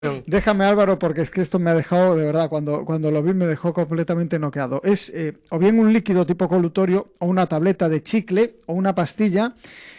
Déjame, Álvaro, porque es que esto me ha dejado, de verdad, cuando lo vi me dejó completamente noqueado. Es o bien un líquido tipo colutorio o una tableta de chicle o una pastilla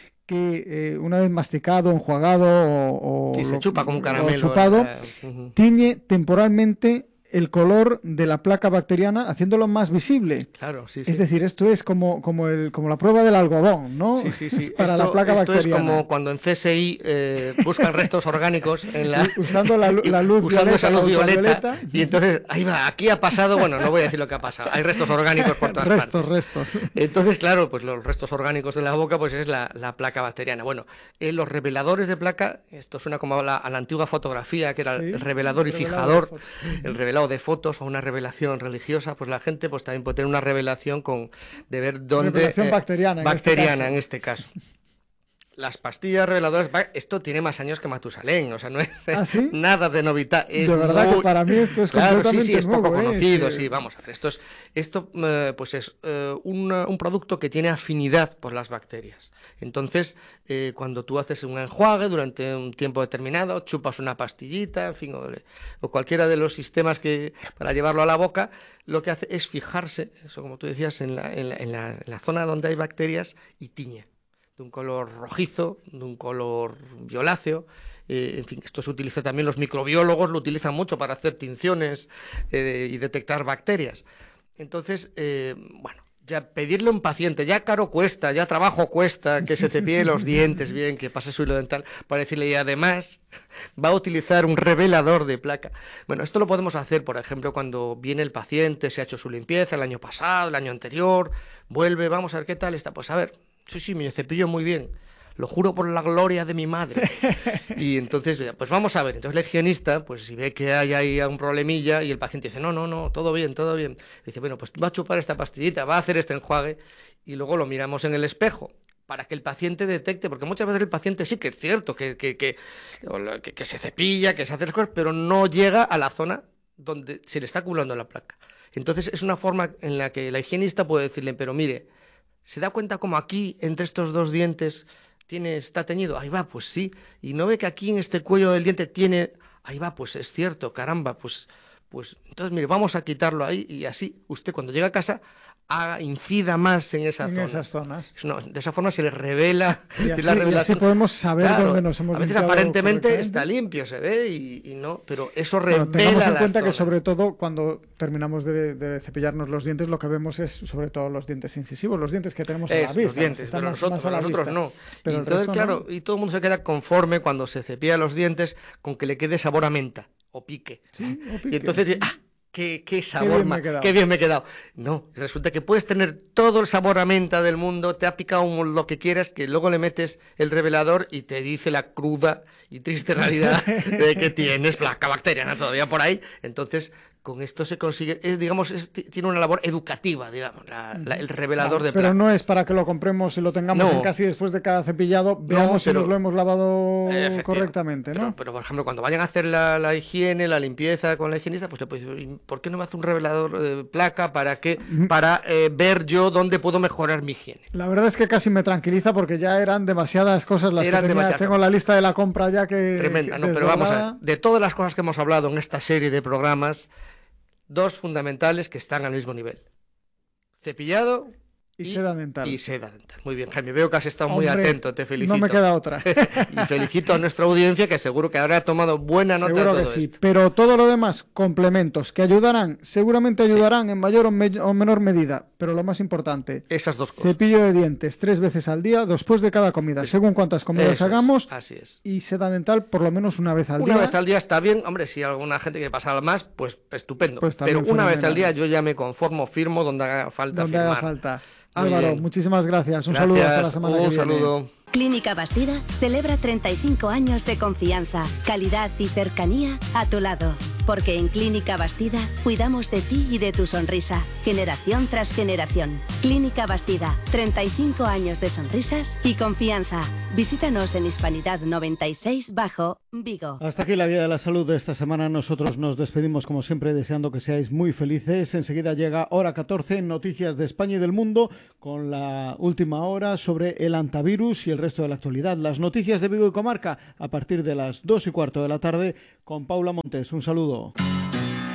que una vez masticado, enjuagado Sí, se chupa como un o caramelo. chupado, tiñe temporalmente el color de la placa bacteriana, haciéndolo más visible. Claro, sí, Es decir, esto es como la prueba del algodón, ¿no? Sí. Para la placa esto bacteriana. es como cuando en CSI buscan restos orgánicos usando la luz usando esa luz violeta. Y entonces, ahí va, aquí ha pasado, bueno, no voy a decir lo que ha pasado, hay restos orgánicos por todas partes. Restos. Entonces, claro, pues los restos orgánicos de la boca, pues es la placa bacteriana. Bueno, los reveladores de placa, esto suena como a la antigua fotografía, que era el revelador y fijador, el revelado de fotos o una revelación religiosa, pues la gente pues también puede tener una revelación de ver dónde... Revelación bacteriana en este caso. Las pastillas reveladoras, esto tiene más años que Matusalén, o sea, no es nada de novedad. De verdad que para mí esto es completamente sí, es poco nuevo, conocido, sí, vamos a ver. Esto pues es un producto que tiene afinidad por las bacterias. Entonces, cuando tú haces un enjuague durante un tiempo determinado, chupas una pastillita, en fin, o cualquiera de los sistemas para llevarlo a la boca, lo que hace es fijarse, eso como tú decías, en la zona donde hay bacterias y tiñe. De un color rojizo, de un color violáceo. En fin, esto se utiliza también, los microbiólogos lo utilizan mucho para hacer tinciones y detectar bacterias. Entonces, bueno, ya pedirle a un paciente, ya caro cuesta, ya trabajo cuesta, que se cepille los dientes bien, que pase su hilo dental, para decirle, y además va a utilizar un revelador de placa. Bueno, esto lo podemos hacer, por ejemplo, cuando viene el paciente, se ha hecho su limpieza el año pasado, el año anterior, vuelve, vamos a ver qué tal está, pues a ver. Sí, me cepillo muy bien. Lo juro por la gloria de mi madre. Y entonces, pues vamos a ver. Entonces el higienista, pues si ve que hay ahí un problemilla y el paciente dice, no, todo bien. Dice, bueno, pues va a chupar esta pastillita, va a hacer este enjuague y luego lo miramos en el espejo para que el paciente detecte, porque muchas veces el paciente sí que es cierto que se cepilla, que se hace las cosas, pero no llega a la zona donde se le está acumulando la placa. Entonces es una forma en la que la higienista puede decirle, pero mire, ¿se da cuenta como aquí, entre estos dos dientes, está teñido? Ahí va, pues sí. Y no ve que aquí en este cuello del diente tiene... Ahí va, pues es cierto, caramba, pues entonces, mire, vamos a quitarlo ahí y así usted cuando llega a casa incida más en esa zona. Esas zonas. De esa forma se le revela. Y así podemos saber dónde nos hemos limpiado. A veces aparentemente está limpio, se ve y no, pero eso revela. Tengamos en cuenta que sobre todo cuando terminamos de cepillarnos los dientes, lo que vemos es sobre todo los dientes incisivos, los dientes que tenemos a la vista. Los dientes, pero nosotros no. Pero entonces, claro, y todo el mundo se queda conforme cuando se cepilla los dientes con que le quede sabor a menta o pique. Sí, o pique. Y entonces, qué sabor, qué bien me he quedado. No, resulta que puedes tener todo el sabor a menta del mundo, te ha picado lo que quieras, que luego le metes el revelador y te dice la cruda y triste realidad de que tienes placa bacteriana todavía por ahí. Entonces, con esto se consigue, tiene una labor educativa, digamos, el revelador de placa. Pero no es para que lo compremos y lo tengamos en casa y después de cada cepillado veamos si nos lo hemos lavado correctamente, ¿no? Pero, por ejemplo, cuando vayan a hacer la higiene, la limpieza con la higienista, pues le puedes decir, ¿por qué no me hace un revelador de placa para ver yo dónde puedo mejorar mi higiene? La verdad es que casi me tranquiliza porque ya eran demasiadas cosas las que tenía. Tengo la lista de la compra ya que... Tremenda, ¿no? Pero vamos a ver, de todas las cosas que hemos hablado en esta serie de programas, dos fundamentales que están al mismo nivel: cepillado y seda dental. Muy bien, Jaime, veo que has estado muy atento, te felicito. No me queda otra. Y felicito a nuestra audiencia, que seguro que habrá tomado buena nota de todo esto. Seguro que sí, pero todo lo demás, complementos que ayudarán, seguramente ayudarán en mayor o menor medida, pero lo más importante, esas dos cosas. Cepillo de dientes 3 veces al día, después de cada comida, según cuántas comidas hagamos. Así es. Y seda dental por lo menos una vez al día. Una vez al día está bien, hombre, si hay alguna gente que pasa más, pues estupendo. Pero una vez al día yo ya me conformo, firmo donde haga falta firmar. Haga falta. Álvaro, muchísimas gracias. Un saludo hasta la semana que viene. Un saludo. Clínica Bastida celebra 35 años de confianza, calidad y cercanía a tu lado. Porque en Clínica Bastida cuidamos de ti y de tu sonrisa, generación tras generación. Clínica Bastida, 35 años de sonrisas y confianza. Visítanos en Hispanidad 96 Bajo, Vigo. Hasta aquí la Guía de la Salud de esta semana. Nosotros nos despedimos como siempre deseando que seáis muy felices. Enseguida llega hora 14, noticias de España y del mundo, con la última hora sobre el antivirus y el resto de la actualidad. Las noticias de Vigo y Comarca a partir de las 2:15 de la tarde con Paula Montes. Un saludo.